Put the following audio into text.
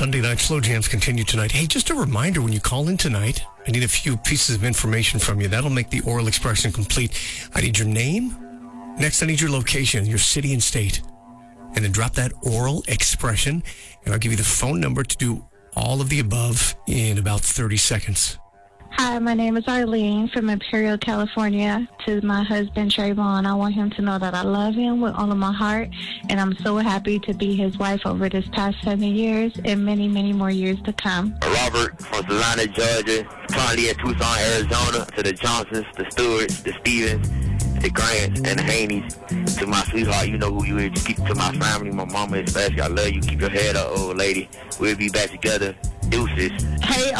Sunday night slow jams continue tonight. Hey, just a reminder, when you call in tonight, I need a few pieces of information from you. That'll make the oral expression complete. I need your name. Next, I need your location, your city and state. And then drop that oral expression, and I'll give you the phone number to do all of the above in about 30 seconds. Hi, my name is Arlene from Imperial, California. To my husband, Trayvon, I want him to know that I love him with all of my heart, and I'm so happy to be his wife over this past 7 years and many, many more years to come. Robert from Savannah, Georgia, currently in Tucson, Arizona, to the Johnsons, the Stewarts, the Stevens, the Grants, and the Haneys. To my sweetheart, you know who you is. Just keep it to my family, my mama especially. I love you. Keep your head up, old lady. We'll be back together. Deuces. Hey,